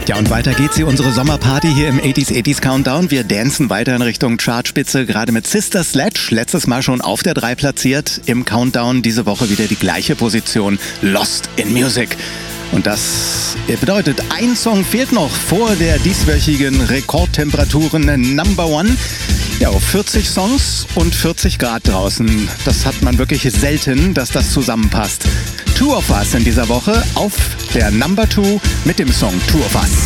Ja, und weiter geht's hier, unsere Sommerparty hier im 80s Countdown. Wir dancen weiter in Richtung Chartspitze, gerade mit Sister Sledge. Letztes Mal schon auf der 3 platziert im Countdown. Diese Woche wieder die gleiche Position, Lost in Music. Und das bedeutet, ein Song fehlt noch vor der dieswöchigen Rekordtemperaturen Number One. Ja, auf 40 Songs und 40 Grad draußen. Das hat man wirklich selten, dass das zusammenpasst. Two of Us in dieser Woche auf der Number 2 mit dem Song Two of Us.